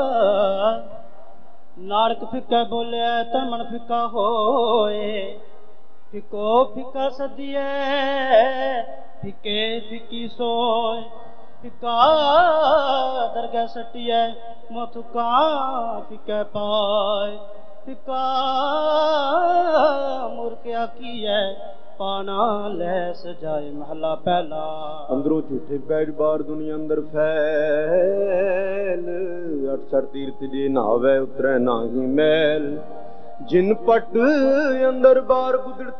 नानक फिक्का बोले तन मन फिक्का होए, फिको फिक्का सदिए फिके फिकी सोए, फिका दरगाह सटिए मोथुका फिके पाए, फिका मुरके आखिए पाना ले सजाए। महला पहला। अंदरों झूठे पैर बार दुनिया अंदर फैल, 68 तीर्थ जे नहावे उतरे नाही मैल, जिन पट अंदर बार गुदड़